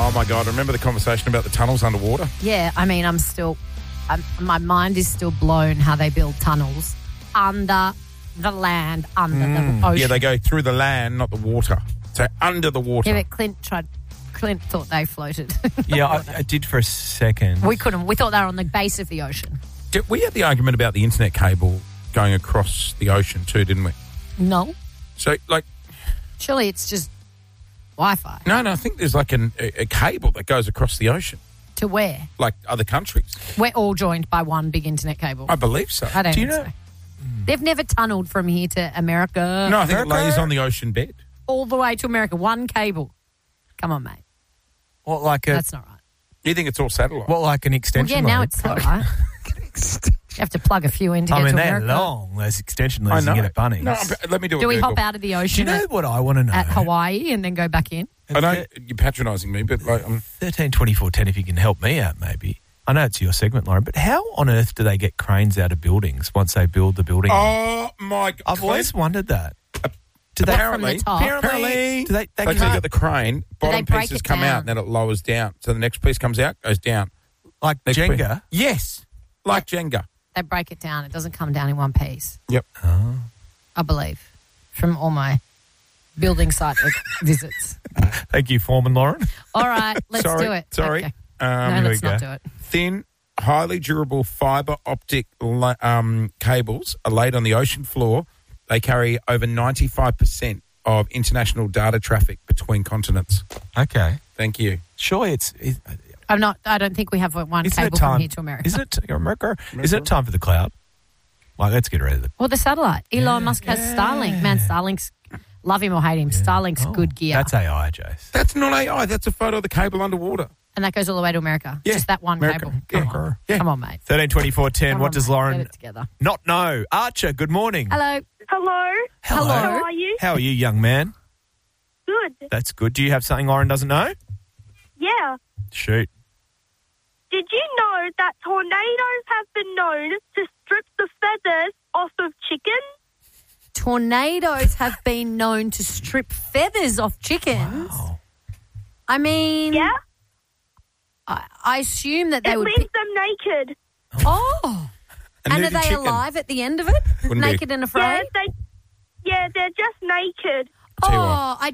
Oh, my God. Remember the conversation about the tunnels underwater? Yeah, I mean, my mind is still blown how they build tunnels under the land, under the ocean. Yeah, they go through the land, not the water. So under the water. Yeah, but Clint thought they floated. Yeah, I did for a second. We couldn't. We thought they were on the base of the ocean. We had the argument about the internet cable going across the ocean too, didn't we? No. So, Surely it's just Wi-Fi. No, I think there's like a cable that goes across the ocean. To where? Like other countries. We're all joined by one big internet cable. I believe so. I don't Do you think know? so. They've never tunnelled from here to America. No, I think it lays on the ocean bed. All the way to America. One cable. Come on, mate. What, like That's not right. You think it's all satellite? What, like an extension Well, yeah, now line? it's satellite. You have to plug a few in to get to they're America. long, those extension lines you get at Bunnings. No, let me do it. Do we hop out of the Do you ocean know what I want to know? at Hawaii and then go back in? I know you're patronising me, but 13 24 10, if you can help me out, maybe. I know it's your segment, Lauren, but how on earth do they get cranes out of buildings once they build the building? Oh, my God. I've always wondered that. Apparently, From the top. Apparently. Do they so you got the crane, bottom break pieces it come down? out, and then it lowers down. So the next piece comes out, goes down. like Next Jenga? piece. Yes, like Jenga. They break it down. It doesn't come down in one piece. Yep. I believe, from all my building site visits. Thank you, Foreman Lauren. All right, let's do it. Sorry. Okay. No, let's not do it. Thin, highly durable fibre optic cables are laid on the ocean floor. They carry over 95% of international data traffic between continents. Okay. Thank you. Surely I don't think we have one isn't it cable time, from here to America. Isn't it time for the cloud? Like, let's get rid of it. Or the satellite. Elon Musk has Starlink. Man, Starlink's, love him or hate him, Starlink's good gear. That's AI, Jace. That's not AI. That's a photo of the cable underwater. And that goes all the way to America. Yeah, Just that one America. cable. Yeah. Come on. Yeah. Come on, mate. 13 24 10. Come What on, does mate. Lauren Get it together. not know? Archer, good morning. Hello. Hello. Hello. How are you? How are you, young man? Good. That's good. Do you have something Lauren doesn't know? Yeah. Shoot. Did you know that tornadoes have been known to strip the feathers off of chickens? Tornadoes have been known to strip feathers off chickens. Wow. I mean, Yeah. I assume that they It would leaves be. them naked. Oh. A And are nude they chicken. alive at the end of it? Wouldn't be. Naked and afraid? Yeah, they're just naked. Tell you what. Oh, I